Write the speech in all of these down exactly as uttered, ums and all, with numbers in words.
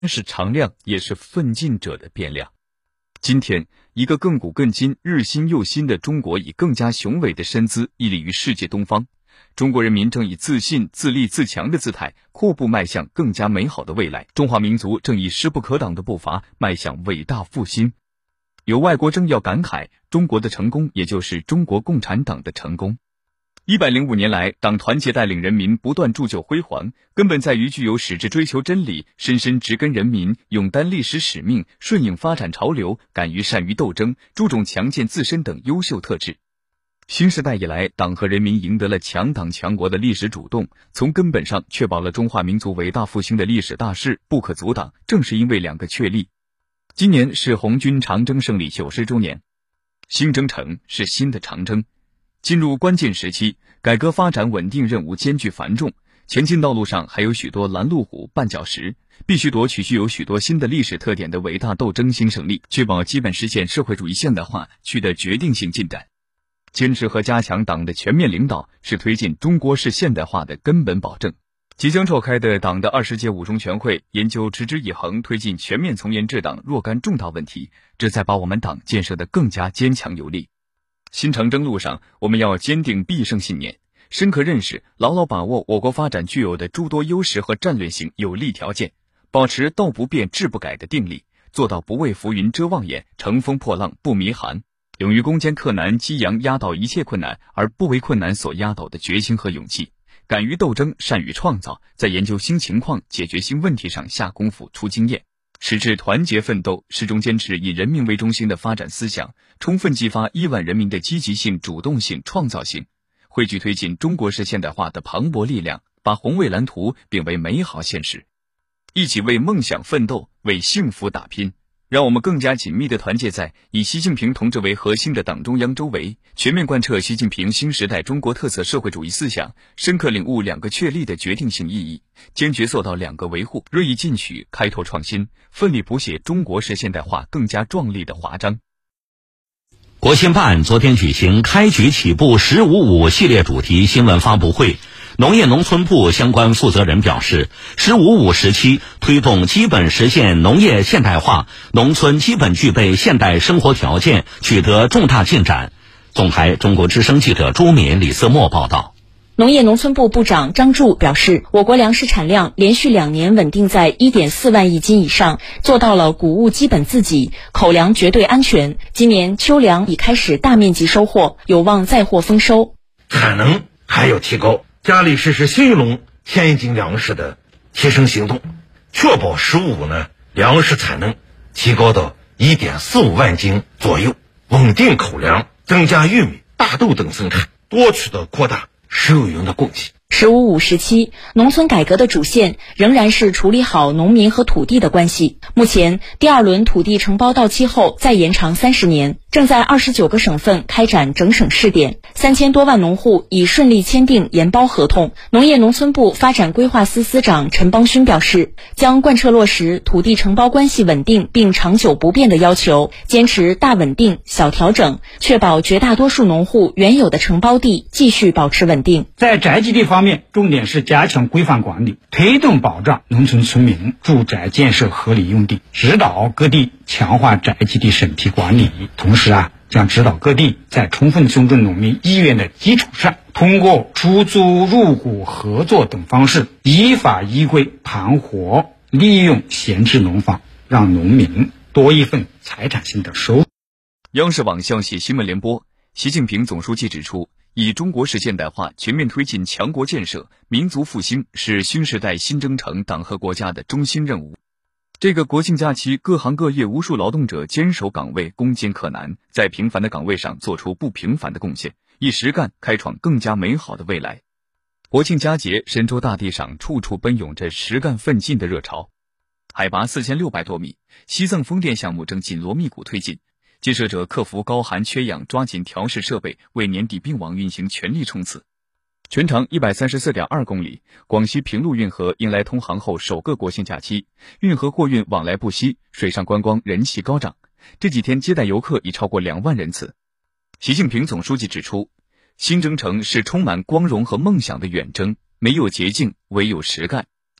是常量，也是奋进者的变量。今天，一个亘古亘今、日新又新的中国，以更加雄伟的身姿屹立于世界东方。中国人民正以自信、自立、自强的姿态，阔步迈向更加美好的未来。中华民族正以势不可挡的步伐，迈向伟大复兴。有外国政要感慨，中国的成功，也就是中国共产党的成功。一百零五年来，党团结带领人民不断铸就辉煌，根本在于具有矢志追求真理、深深植根人民、勇担历史使命、顺应发展潮流、敢于善于斗争、注重强健自身等优秀特质。新时代以来，党和人民赢得了强党强国的历史主动，从根本上确保了中华民族伟大复兴的历史大势不可阻挡。正是因为两个确立，今年是红军长征胜利九十周年，新征程是新的长征。进入关键时期，改革发展稳定任务艰巨繁重，前进道路上还有许多拦路虎、绊脚石，必须夺取具有许多新的历史特点的伟大斗争新胜利，确保基本实现社会主义现代化取得决定性进展。坚持和加强党的全面领导，是推进中国式现代化的根本保证。即将召开的党的二十届五中全会研究持之以恒推进全面从严治党若干重大问题，这才把我们党建设得更加坚强有力。新长征路上，我们要坚定必胜信念，深刻认识、牢牢把握我国发展具有的诸多优势和战略性有利条件，保持道不变、志不改的定力，做到不为浮云遮望眼、乘风破浪不迷寒，勇于攻坚克难、激扬压倒一切困难而不为困难所压倒的决心和勇气，敢于斗争、善于创造，在研究新情况、解决新问题上下功夫、出经验，矢志团结奋斗，始终坚持以人民为中心的发展思想，充分激发亿万人民的积极性、主动性、创造性，汇聚推进中国式现代化的磅礴力量，把宏伟蓝图变为美好现实。一起为梦想奋斗，为幸福打拼。让我们更加紧密地团结在以习近平同志为核心的党中央周围，全面贯彻习近平新时代中国特色社会主义思想，深刻领悟两个确立的决定性意义，坚决做到两个维护，锐意进取，开拓创新，奋力谱写中国式现代化更加壮丽的华章。 国新办昨天举行开局起步十五五系列主题新闻发布会，农业农村部相关负责人表示，十五五时期推动基本实现农业现代化，农村基本具备现代生活条件，取得重大进展。总台中国之声记者朱敏、李色墨报道。 农业农村部部长张柱表示，我国粮食产量连续两年稳定在 一点四万亿斤以上，做到了谷物基本自给，口粮绝对安全。今年秋粮已开始大面积收获，有望再获丰收。 产能还要提高，加力实施新一轮天津粮食的提升行动，确保十五五呢粮食产能提高到 一点四五万斤左右，稳定口粮，增加玉米、大豆等生产，多渠道扩大食用油的供给。 十五五时期，农村改革的主线仍然是处理好农民和土地的关系。目前，第二轮土地承包到期后再延长三十年，正在二十九个省份开展整省试点，三千多万农户已顺利签订研包合同。农业农村部发展规划司司长陈邦勋表示，将贯彻落实土地承包关系稳定并长久不变的要求，坚持大稳定、小调整，确保绝大多数农户原有的承包地继续保持稳定。 在宅基地方面，重点是加强规范管理，推动保障农村村民住宅建设合理用地，指导各地强化宅基地审批管理。同时啊，将指导各地在充分尊重农民意愿的基础上，通过出租、入股、合作等方式，依法依规盘活利用闲置农房，让农民多一份财产性的收入。 央视网消息新闻联播，习近平总书记指出，以中国式现代化全面推进强国建设、民族复兴是新时代新征程党和国家的中心任务。这个国庆假期，各行各业无数劳动者坚守岗位，攻坚克难，在平凡的岗位上做出不平凡的贡献，以实干开创更加美好的未来。国庆佳节，神州大地上处处奔涌着实干奋进的热潮。海拔四千六百多米，西藏风电项目正紧锣密鼓推进，建设者克服高寒缺氧，抓紧调试设备，为年底并网运行全力冲刺。全长 一百三十四点二公里，广西平陆运河迎来通航后首个国庆假期，运河货运往来不息，水上观光人气高涨，这几天接待游客已超过两万人次。习近平总书记指出，新征程是充满光荣和梦想的远征，没有捷径，唯有实干。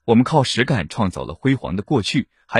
我们靠实干创造了辉煌的过去，还